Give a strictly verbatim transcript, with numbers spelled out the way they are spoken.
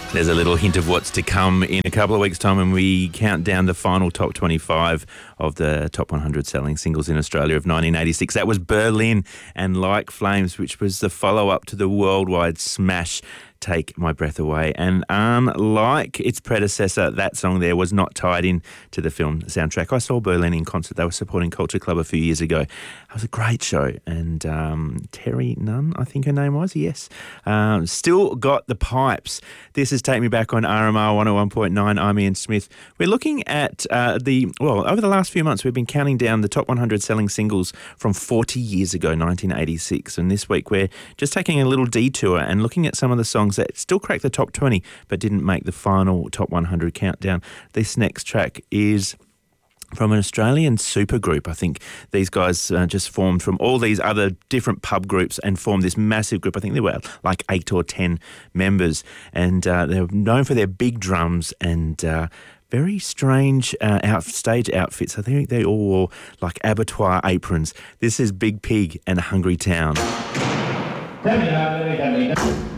There's a little hint of what's to come in a couple of weeks' time when we count down the final top twenty-five of the top one hundred selling singles in Australia of nineteen eighty-six. That was Berlin and Like Flames, which was the follow-up to the worldwide smash Take My Breath Away. And unlike its predecessor, that song there was not tied in to the film soundtrack. I saw Berlin in concert. They were supporting Culture Club a few years ago. It was a great show. And um, Terry Nunn, I think her name was, yes. Um, still got the pipes. This is Take Me Back on R M R one oh one point nine. I'm Ian Smith. We're looking at uh, the, well, over the last few months, we've been counting down the top one hundred selling singles from forty years ago, nineteen eighty-six. And this week, we're just taking a little detour and looking at some of the songs that still cracked the top twenty but didn't make the final top one hundred countdown. This next track is from an Australian supergroup. I think these guys uh, just formed from all these other different pub groups and formed this massive group. I think there were like eight or ten members, and uh, they're known for their big drums and uh, very strange uh, out, stage outfits. I think they all wore like abattoir aprons. This is Big Pig and Hungry Town. Tell me now, tell me, tell me.